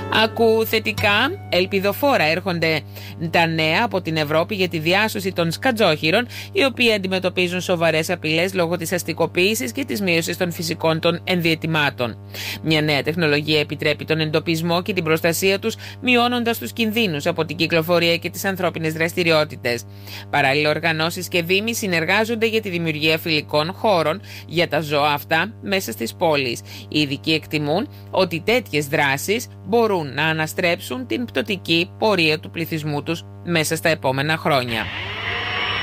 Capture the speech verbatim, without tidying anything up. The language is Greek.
Ακού θετικά, ελπιδοφόρα έρχονται τα νέα από την Ευρώπη για τη διάσωση των σκατζόχυρων, οι οποίοι αντιμετωπίζουν σοβαρές απειλές λόγω της αστικοποίησης και της μείωσης των φυσικών των ενδιαιτημάτων. Μια νέα τεχνολογία επιτρέπει τον εντοπισμό και την προστασία τους, μειώνοντας τους κινδύνους από την κυκλοφορία και τις ανθρώπινες δραστηριότητες. Παράλληλα, οργανώσεις και δήμοι συνεργάζονται για τη δημιουργία φιλικών χώρων για τα ζώα αυτά μέσα στις πόλεις. Οι ειδικοί εκτιμούν ότι τέτοιες δράσεις μπορούν να αναστρέψουν την πτωτική πορεία του πληθυσμού τους μέσα στα επόμενα χρόνια.